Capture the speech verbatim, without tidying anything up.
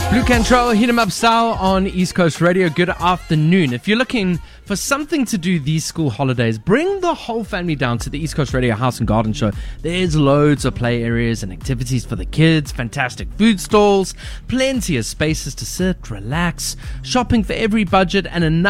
Blue Cantrell, hit 'em up style on East Coast Radio. Good afternoon. If you're looking for something to do these school holidays, bring the whole family down to the East Coast Radio House and Garden Show. There's loads of play areas and activities for the kids, fantastic food stalls, plenty of spaces to sit, relax, shopping for every budget, and enough